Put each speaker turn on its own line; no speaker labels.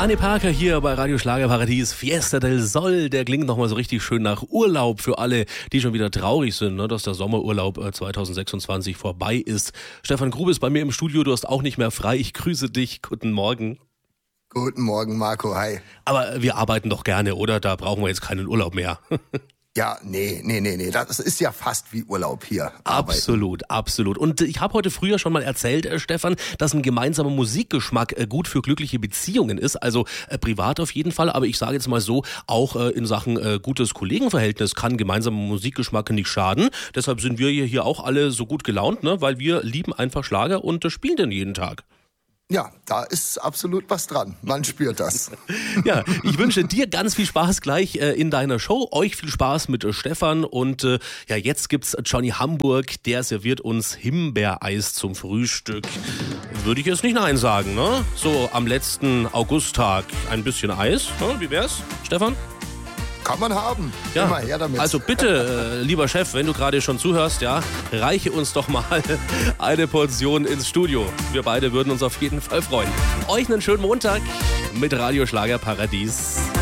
Anne Parker hier bei Radio Schlagerparadies. Fiesta del Sol, der klingt nochmal so richtig schön nach Urlaub für alle, die schon wieder traurig sind, ne, dass der Sommerurlaub 2026 vorbei ist. Stefan Grube ist bei mir im Studio, du hast auch nicht mehr frei. Ich grüße dich, guten Morgen.
Guten Morgen, Marco, hi.
Aber wir arbeiten doch gerne, oder? Da brauchen wir jetzt keinen Urlaub mehr.
Ja, nee. Das ist ja fast wie Urlaub hier.
Absolut, absolut. Und ich habe heute früher schon mal erzählt, Stefan, dass ein gemeinsamer Musikgeschmack gut für glückliche Beziehungen ist. Also privat auf jeden Fall. Aber ich sage jetzt mal so, auch in Sachen gutes Kollegenverhältnis kann gemeinsamer Musikgeschmack nicht schaden. Deshalb sind wir hier auch alle so gut gelaunt, ne? Weil wir lieben einfach Schlager und spielen den jeden Tag.
Ja, da ist absolut was dran. Man spürt das.
Ja, ich wünsche dir ganz viel Spaß gleich in deiner Show. Euch viel Spaß mit Stefan. Und ja, jetzt gibt's Johnny Hamburg. Der serviert uns Himbeereis zum Frühstück. Würde ich jetzt nicht nein sagen, ne? So am letzten Augusttag ein bisschen Eis. Ne? Wie wär's, Stefan?
Kann man haben.
Ja,
immer her damit.
Also bitte, lieber Chef, wenn du gerade schon zuhörst, ja, reiche uns doch mal eine Portion ins Studio. Wir beide würden uns auf jeden Fall freuen. Euch einen schönen Montag mit Radio Schlagerparadies.